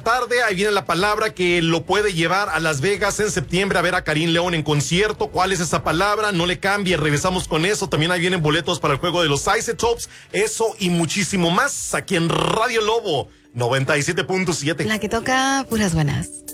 tarde, ahí viene la palabra que lo puede llevar a Las Vegas en septiembre a ver a Karim León en concierto. ¿Cuál es esa palabra? No le cambie, regresamos con eso. También ahí vienen boletos para el juego de los Isotopes. Eso y muchísimo más aquí en Radio Lobo 97.7. La que toca puras buenas.